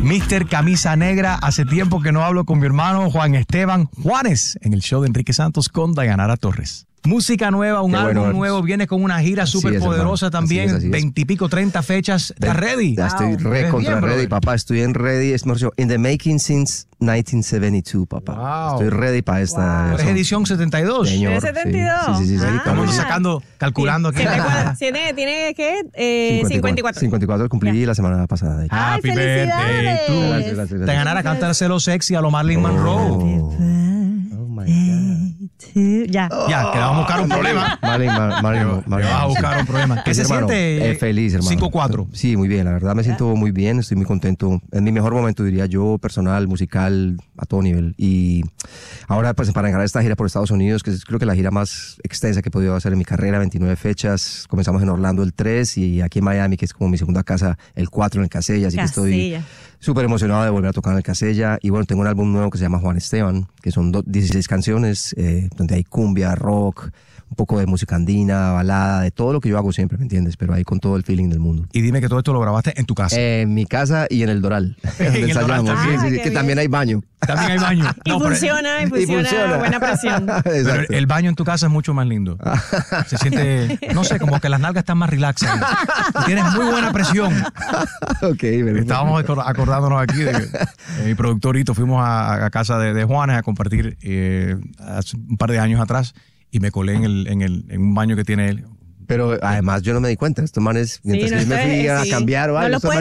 Mr. Camisa Negra. Hace tiempo que no hablo con mi hermano Juan Esteban Juanes en el show de Enrique Santos con Dayanara Torres. Música nueva, un álbum nuevo, viene con una gira súper poderosa también, así es. 20 y pico, 30 fechas. ¿Estás ready? Ya estoy contra ready, papá. Estoy en ready. Es in the making since 1972, papá. Wow. Estoy ready para esta. ¿Es edición 72? Señor, 72. Sí. Estamos sacando, calculando aquí. ¿Tiene qué? 54. 54 cumplí la semana pasada. Happy birthday. Gracias. Ganara cantárselo sexy a lo Marilyn Monroe. Oh my God. Ya, que le vamos a buscar un problema. Marilyn. Le vas a buscar un problema. ¿Qué se siente? Feliz, hermano. 5-4. Sí, muy bien. La verdad me siento muy bien. Estoy muy contento. En mi mejor momento, diría yo, personal, musical, a todo nivel. Y ahora, pues, para encarar esta gira por Estados Unidos, que es creo que la gira más extensa que he podido hacer en mi carrera, 29 fechas. Comenzamos en Orlando el 3 y aquí en Miami, que es como mi segunda casa, el 4 en el Casella. Así que estoy súper emocionado de volver a tocar en el Casella. Y bueno, tengo un álbum nuevo que se llama Juan Esteban, que son 16 canciones, donde hay cumbia, rock, un poco de música andina, balada, de todo lo que yo hago siempre, ¿me entiendes? Pero ahí con todo el feeling del mundo. Y dime que todo esto lo grabaste en tu casa. En mi casa y en el Doral. Donde ensayamos. Sí, que también hay baño. También hay baño. Y funciona, buena presión. Pero el baño en tu casa es mucho más lindo. Se siente, no sé, como que las nalgas están más relaxadas. Tienes muy buena presión. Estábamos acordándonos aquí de mi productorito. Fuimos a casa de Juanes a compartir hace un par de años atrás y me colé en un baño que tiene él. Pero además yo no me di cuenta. Estos manes, mientras yo me fui a cambiar o algo, no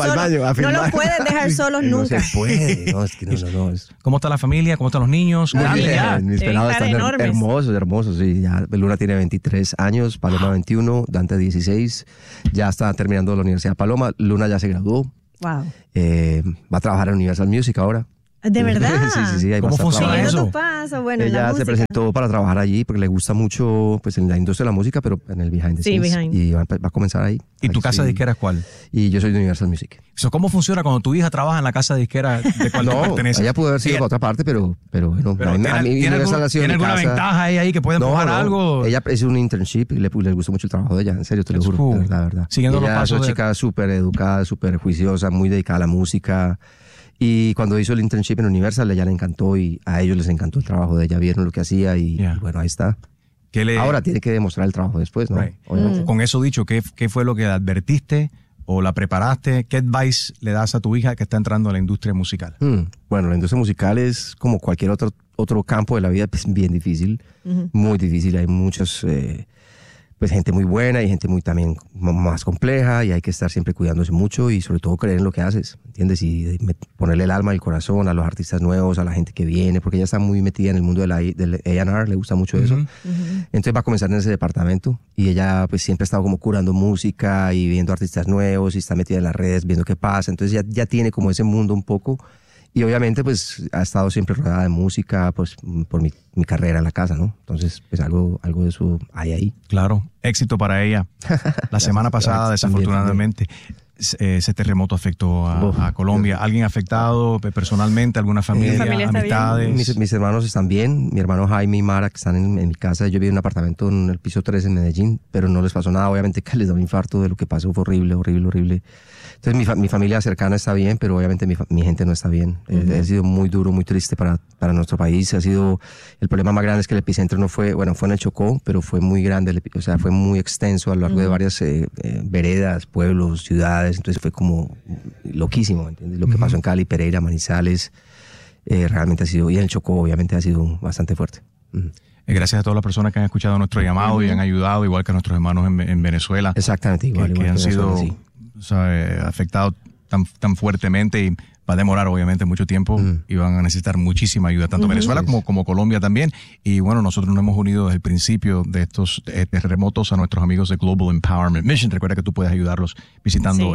los puedes dejar solos nunca. No se puede. No, es que no. ¿Cómo está la familia? ¿Cómo están los niños? Mis pelados están hermosos. Sí, ya Luna tiene 23 años, Paloma 21, Dante 16. Ya está terminando la Universidad Paloma. Luna ya se graduó. Wow. Va a trabajar en Universal Music ahora. ¿De verdad? Sí. ¿Cómo funciona eso? Ella se presentó para trabajar allí porque le gusta mucho pues en la industria de la música, pero en el behind the scenes. Y va a comenzar ahí. ¿Y tu casa disquera es cuál? Y yo soy de Universal Music. ¿Cómo funciona cuando tu hija trabaja en la casa disquera de cuál pertenece? Ella pudo haber sido para otra parte, pero bueno. A mí Universal ha sido mi casa. ¿Tiene alguna ventaja ahí que puede empujar algo? Ella es un internship y le gustó mucho el trabajo de ella. En serio, te lo juro. La verdad. Siguiendo los pasos. Es una chica súper educada, súper juiciosa, muy dedicada a la música. Y cuando hizo el internship en Universal, ella le encantó y a ellos les encantó el trabajo de ella, vieron lo que hacía y bueno, ahí está. Ahora tiene que demostrar el trabajo después, ¿no? Con eso dicho, ¿qué fue lo que advertiste o la preparaste? ¿Qué advice le das a tu hija que está entrando a la industria musical? Bueno, la industria musical es como cualquier otro campo de la vida, pues bien difícil, muy difícil. Hay muchos... pues gente muy buena y gente muy también más compleja y hay que estar siempre cuidándose mucho y sobre todo creer en lo que haces, ¿entiendes? Y ponerle el alma y el corazón a los artistas nuevos, a la gente que viene, porque ella está muy metida en el mundo del A&R, le gusta mucho eso. Entonces va a comenzar en ese departamento y ella pues siempre ha estado como curando música y viendo artistas nuevos y está metida en las redes, viendo qué pasa, entonces ya tiene como ese mundo un poco. Y obviamente, pues, ha estado siempre rodeada de música, pues, por mi carrera en la casa, ¿no? Entonces, pues, algo de eso hay ahí. Claro. Éxito para ella. La semana pasada, desafortunadamente, ese terremoto afectó a Colombia. ¿Alguien afectado personalmente? ¿Alguna familia? ¿Amistades? Mis hermanos están bien. Mi hermano Jaime y Mara, que están en mi casa. Yo vivo en un apartamento en el piso 3 en Medellín, pero no les pasó nada. Obviamente que les da un infarto de lo que pasó. Fue horrible. Entonces mi familia cercana está bien, pero obviamente mi gente no está bien. Ha sido muy duro, muy triste para nuestro país. El problema más grande es que el epicentro no fue en el Chocó, pero fue muy grande, o sea, fue muy extenso a lo largo de varias veredas, pueblos, ciudades. Entonces fue como loquísimo, ¿entiendes? Lo que pasó en Cali, Pereira, Manizales, realmente ha sido, y en el Chocó obviamente ha sido bastante fuerte. Gracias a todas las personas que han escuchado nuestro llamado y han ayudado, igual que a nuestros hermanos en Venezuela. Exactamente, igual que han sido afectados tan fuertemente y va a demorar obviamente mucho tiempo y van a necesitar muchísima ayuda, tanto Venezuela como Colombia también. Y bueno, nosotros nos hemos unido desde el principio de estos terremotos a nuestros amigos de Global Empowerment Mission. Recuerda que tú puedes ayudarlos visitando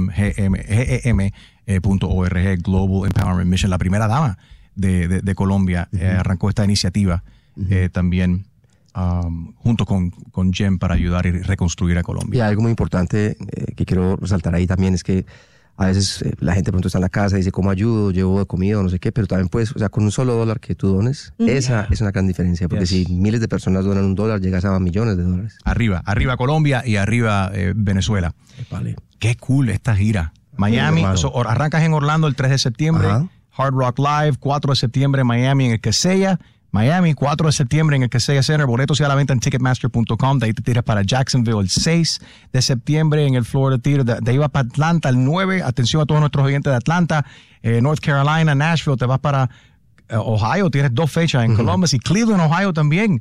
gem.org, Global Empowerment Mission. La primera dama de Colombia arrancó esta iniciativa también junto con GEM para ayudar y reconstruir a Colombia. Y algo muy importante que quiero resaltar ahí también es que a veces la gente pronto está en la casa y dice, ¿cómo ayudo? Llevo de comida o no sé qué, pero también puedes, o sea, con un solo dólar que tú dones, esa es una gran diferencia, porque si miles de personas donan $1, llegas a millones de dólares. Arriba Colombia y arriba Venezuela. Vale. Qué cool esta gira. Miami, arrancas en Orlando el 3 de septiembre, Hard Rock Live, 4 de septiembre Miami en el Kaseya, Miami, 4 de septiembre en el Kaseya Center, boletos y a la venta en Ticketmaster.com, de ahí te tiras para Jacksonville el 6 de septiembre en el Florida Theater, de ahí vas para Atlanta el 9, atención a todos nuestros oyentes de Atlanta, North Carolina, Nashville, te vas para Ohio, tienes 2 fechas en Columbus y Cleveland, Ohio también.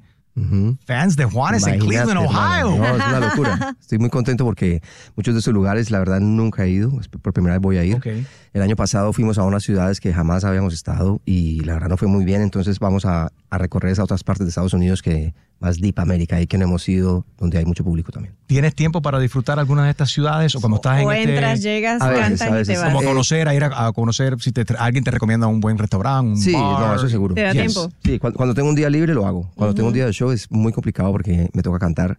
Fans de Juanes en Cleveland, Ohio. No, es una locura. Estoy muy contento porque muchos de esos lugares, la verdad, nunca he ido. Por primera vez voy a ir. El año pasado fuimos a unas ciudades que jamás habíamos estado y la verdad no fue muy bien. Entonces vamos a recorrer esas otras partes de Estados Unidos que más Deep América, ahí que no hemos ido, donde hay mucho público también. ¿Tienes tiempo para disfrutar algunas de estas ciudades? O cuando estás en entras, llegas, cantas y te vas. Como conocer, a ir a conocer, si alguien te recomienda un buen restaurante, un bar. No, eso seguro. ¿Te da tiempo? Sí, cuando tengo un día libre lo hago. Cuando tengo un día de show es muy complicado porque me toca cantar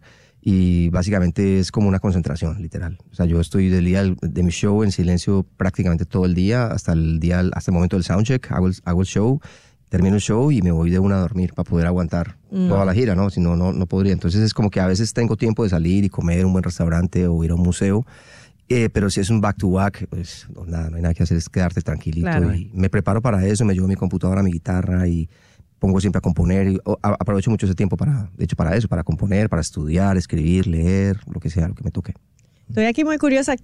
y básicamente es como una concentración, literal. O sea, yo estoy del día de mi show en silencio prácticamente todo el día, hasta el momento del soundcheck, hago el show, termino el show y me voy de una a dormir para poder aguantar toda la gira, ¿no? Si no, no podría. Entonces es como que a veces tengo tiempo de salir y comer en un buen restaurante o ir a un museo, pero si es un back-to-back, pues no hay nada que hacer, es quedarte tranquilito. Claro. Y me preparo para eso, me llevo mi computadora, mi guitarra y pongo siempre a componer. Y aprovecho mucho ese tiempo para eso, para componer, para estudiar, escribir, leer, lo que sea, lo que me toque. Estoy aquí muy curiosa,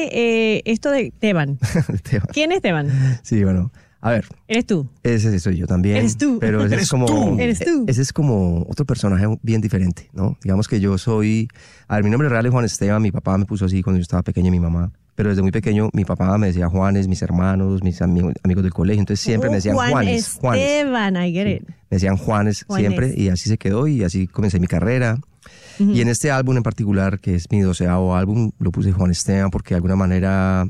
esto de Teban. ¿Quién es Teban? Sí, bueno... A ver. ¿Eres tú? Ese soy yo también. ¿Eres tú? Pero ese ¿Eres es como... tú? ¿Eres tú? Ese es como otro personaje bien diferente, ¿no? Digamos que yo soy... A ver, mi nombre real es Juan Esteban. Mi papá me puso así cuando yo estaba pequeño y mi mamá. Pero desde muy pequeño mi papá me decía Juanes, mis hermanos, mis amigos del colegio. Entonces siempre me decían Juanes. Esteban, I get it. Me decían Juanes siempre y así se quedó y así comencé mi carrera. Y en este álbum en particular, que es mi 12º álbum, lo puse Juan Esteban porque de alguna manera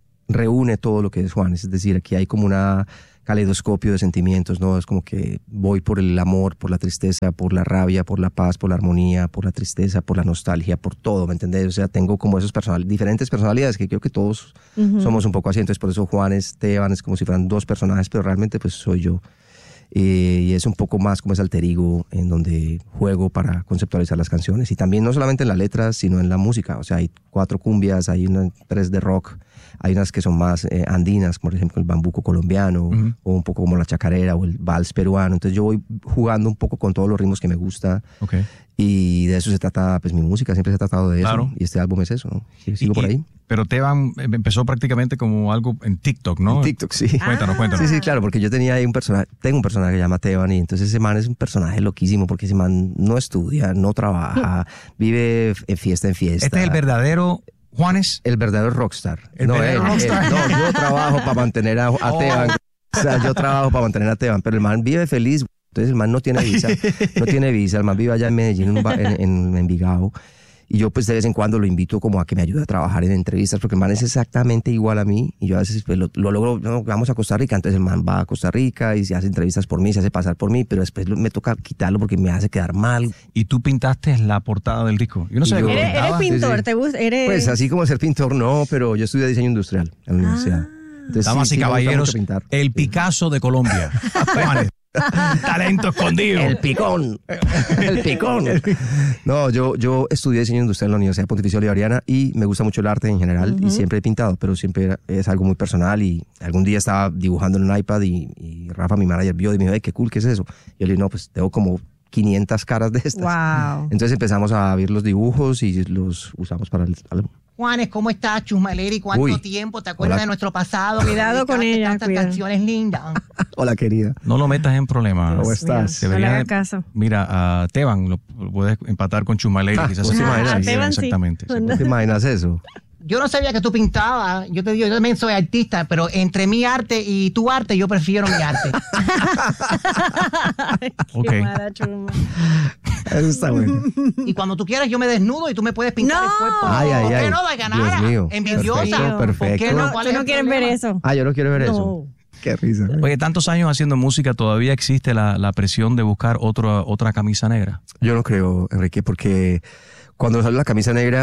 reúne todo lo que es Juanes. Es decir, aquí hay como una... caleidoscopio de sentimientos, ¿no? Es como que voy por el amor, por la tristeza, por la rabia, por la paz, por la armonía, por la tristeza, por la nostalgia, por todo, ¿me entendés? O sea, tengo como esos diferentes personalidades que creo que todos somos un poco así, entonces por eso Juan Esteban es como si fueran 2 personajes, pero realmente pues soy yo. Y es un poco más como ese alter ego en donde juego para conceptualizar las canciones y también no solamente en las letras sino en la música, o sea hay 4 cumbias, hay 3 de rock, hay unas que son más andinas, por ejemplo el bambuco colombiano o un poco como la chacarera o el vals peruano, entonces yo voy jugando un poco con todos los ritmos que me gusta y de eso se trata, pues mi música siempre se ha tratado de eso y este álbum es eso, ¿no? Sigo por ahí. Pero Teban empezó prácticamente como algo en TikTok, ¿no? En TikTok, sí. Cuéntanos. Sí, claro, porque yo tenía ahí tengo un personaje que se llama Teban y entonces ese man es un personaje loquísimo porque ese man no estudia, no trabaja, vive en fiesta. Este es el verdadero Juanes. El verdadero rockstar. Rockstar. No, yo trabajo para mantener a Teban. O sea, yo trabajo para mantener a Teban, pero el man vive feliz. Entonces el man no tiene visa. El man vive allá en Medellín, en Envigado. Y yo pues de vez en cuando lo invito como a que me ayude a trabajar en entrevistas, porque el man es exactamente igual a mí. Y yo a veces pues, lo logro, no, vamos a Costa Rica, entonces el man va a Costa Rica y se hace entrevistas por mí, se hace pasar por mí, pero después me toca quitarlo porque me hace quedar mal. Y tú pintaste la portada del disco. Yo no sé. ¿Eres pintor? Sí. ¿Te gusta? Pues así como ser pintor, no, pero yo estudié diseño industrial en la universidad. Entonces, damas y caballeros, el Picasso de Colombia. Talento escondido. El picón. No, yo estudié diseño industrial en la Universidad Pontificia Bolivariana y me gusta mucho el arte en general y siempre he pintado, pero siempre es algo muy personal y algún día estaba dibujando en un iPad y Rafa, mi manager, vio y me dijo, qué cool, ¿qué es eso? Y yo le dije, no, pues tengo como 500 caras de estas. Wow. Entonces empezamos a ver los dibujos y los usamos para el álbum. Juanes, ¿cómo estás? Chusmaleri, ¿cuánto tiempo? ¿Te acuerdas de nuestro pasado? Cuidado con ella, tantas canciones lindas. Hola, querida. No lo metas en problemas. ¿Cómo estás? No le hagas caso. Mira, a Teban lo puedes empatar con Chusmaleri. Quizás ¿te imaginas? Exactamente. ¿No te imaginas eso? Yo no sabía que tú pintabas. Yo también soy artista, pero entre mi arte y tu arte, yo prefiero mi arte. Qué mala chuma. Eso está bueno. Y cuando tú quieras, yo me desnudo y tú me puedes pintar el cuerpo. ¿Por qué no? De ganar. Dios mío. Envidiosa. Perfecto. ¿Por qué no? Tú no quieres ver eso. Yo no quiero ver eso. Qué risa. Oye, tantos años haciendo música, ¿todavía existe la presión de buscar otra camisa negra? Yo no creo, Enrique, porque cuando salió la camisa negra,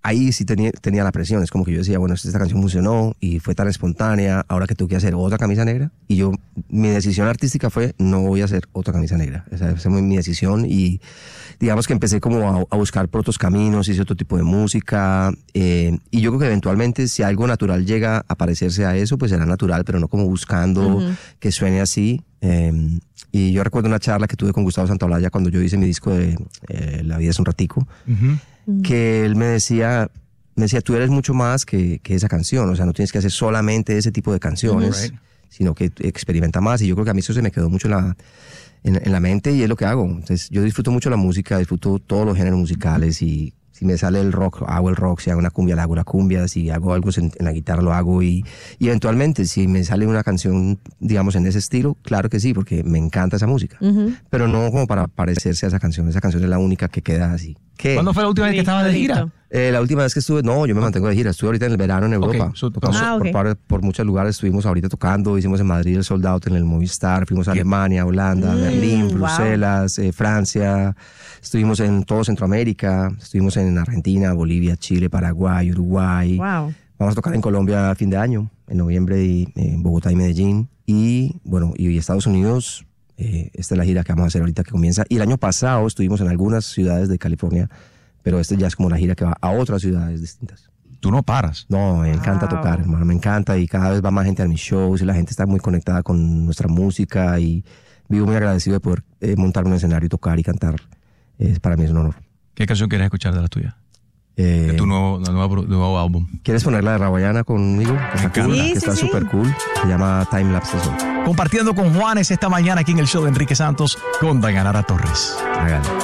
ahí sí tenía la presión. Es como que yo decía, bueno, esta canción funcionó y fue tan espontánea, ahora que tengo que hacer otra camisa negra. Y mi decisión artística fue, no voy a hacer otra camisa negra. Esa fue mi decisión y digamos que empecé como a buscar por otros caminos, hice otro tipo de música. Y yo creo que eventualmente si algo natural llega a parecerse a eso, pues será natural, pero no como buscando que suene así. Y yo recuerdo una charla que tuve con Gustavo Santaolalla cuando yo hice mi disco de La vida es un ratico, que él me decía, tú eres mucho más que esa canción, o sea, no tienes que hacer solamente ese tipo de canciones, sino que experimenta más. Y yo creo que a mí eso se me quedó mucho en la mente y es lo que hago. Entonces yo disfruto mucho la música, disfruto todos los géneros musicales y si me sale el rock, hago el rock, si hago una cumbia, hago la cumbia, si hago algo en la guitarra, lo hago y eventualmente si me sale una canción, digamos, en ese estilo, claro que sí, porque me encanta esa música, pero no como para parecerse a esa canción es la única que queda así. ¿Cuándo fue la última vez que estabas de gira? La última vez que estuve, yo me mantengo de gira, estuve ahorita en el verano en Europa. Tocamos por muchos lugares, estuvimos ahorita tocando, hicimos en Madrid el Sold Out en el Movistar, fuimos a Alemania, Holanda, Berlín, Bruselas, Francia, estuvimos en todo Centroamérica, estuvimos en Argentina, Bolivia, Chile, Paraguay, Uruguay. Vamos a tocar en Colombia a fin de año, en noviembre, en Bogotá y Medellín. Y bueno, y Estados Unidos, esta es la gira que vamos a hacer ahorita que comienza. Y el año pasado estuvimos en algunas ciudades de California, pero ya es como la gira que va a otras ciudades distintas. ¿Tú no paras? No, me encanta tocar, hermano, me encanta y cada vez va más gente a mis shows y la gente está muy conectada con nuestra música y vivo muy agradecido de poder montar un escenario y tocar y cantar. Para mí es un honor. ¿Qué canción quieres escuchar de la tuya? De tu nuevo álbum. ¿Quieres ponerla de Rawayana conmigo? Que está súper cool. Se llama Time Lapse Sol. Compartiendo con Juanes esta mañana aquí en el show de Enrique Santos con Dayanara Torres. Hágale.